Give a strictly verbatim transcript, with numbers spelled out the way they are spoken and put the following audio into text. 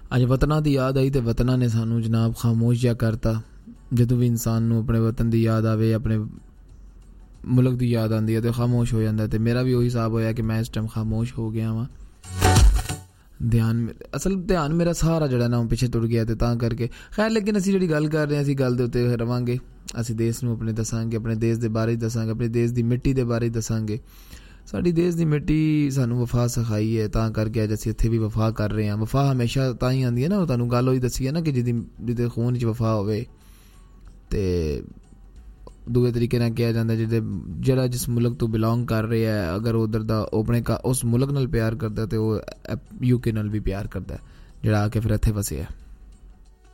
ਅੱਜ ਵਤਨਾਂ ਦੀ ਯਾਦ ਆਈ ਅਤੇ ਵਤਨਾਂ ਨੇ ਸਾਨੂੰ ਜਨਾਬ ਖਾਮੋਸ਼ ਜਿਹਾ ਕਰਤਾ। ਜਦੋਂ ਵੀ ਇਨਸਾਨ ਨੂੰ ਆਪਣੇ ਵਤਨ ਦੀ ਯਾਦ ਆਵੇ, ਆਪਣੇ ਮੁਲਕ ਦੀ ਯਾਦ ਆਉਂਦੀ ਹੈ ਅਤੇ ਖਾਮੋਸ਼ ਹੋ ਜਾਂਦਾ। ਅਤੇ ਮੇਰਾ ਵੀ ਉਹੀ ਹਿਸਾਬ ਹੋਇਆ ਕਿ ਮੈਂ ਇਸ ਟਾਈਮ ਖਾਮੋਸ਼ ਹੋ ਗਿਆ ਵਾਂ। ਧਿਆਨ ਅਸਲ ਧਿਆਨ ਮੇਰਾ ਸਾਰਾ ਜਿਹੜਾ ਨਾ ਉਹ ਪਿੱਛੇ ਤੁਰ ਗਿਆ ਅਤੇ ਤਾਂ ਕਰਕੇ ਖੈਰ। ਲੇਕਿਨ ਅਸੀਂ ਜਿਹੜੀ ਗੱਲ ਕਰ ਰਹੇ ਹਾਂ, ਅਸੀਂ ਗੱਲ ਦੇ ਉੱਤੇ ਰਵਾਂਗੇ। ਅਸੀਂ ਦੇਸ਼ ਨੂੰ ਆਪਣੇ ਦੱਸਾਂਗੇ, ਆਪਣੇ ਦੇਸ਼ ਦੇ ਬਾਰੇ ਦੱਸਾਂਗੇ, ਆਪਣੇ ਦੇਸ਼ ਦੀ ਮਿੱਟੀ ਦੇ ਬਾਰੇ ਦੱਸਾਂਗੇ। ਸਾਡੀ ਦੇਸ਼ ਦੀ ਮਿੱਟੀ ਸਾਨੂੰ ਵਫਾ ਸਿਖਾਈ ਹੈ, ਤਾਂ ਕਰਕੇ ਅੱਜ ਅਸੀਂ ਇੱਥੇ ਵੀ ਵਫਾ ਕਰ ਰਹੇ ਹਾਂ। ਵਫਾ ਹਮੇਸ਼ਾ ਤਾਂ ਹੀ ਆਉਂਦੀ ਹੈ ਨਾ, ਉਹ ਤੁਹਾਨੂੰ ਗੱਲ ਉਹੀ ਦੱਸੀ ਹੈ ਨਾ ਕਿ ਜਿਹਦੀ ਜਿਹਦੇ ਖੂਨ 'ਚ ਵਫਾ ਹੋਵੇ। ਅਤੇ ਦੂਜੇ ਤਰੀਕੇ ਨਾਲ ਕਿਹਾ ਜਾਂਦਾ ਜਿਹਦੇ ਜਿਹੜਾ ਜਿਸ ਮੁਲਕ ਤੋਂ ਬਿਲੋਂਗ ਕਰ ਰਿਹਾ ਹੈ, ਅਗਰ ਉੱਧਰ ਦਾ ਆਪਣੇ ਉਸ ਮੁਲਕ ਨਾਲ ਪਿਆਰ ਕਰਦਾ ਅਤੇ ਉਹ ਯੂ ਕੇ ਨਾਲ ਵੀ ਪਿਆਰ ਕਰਦਾ ਜਿਹੜਾ ਆ ਕੇ ਫਿਰ ਇੱਥੇ ਵਸਿਆ।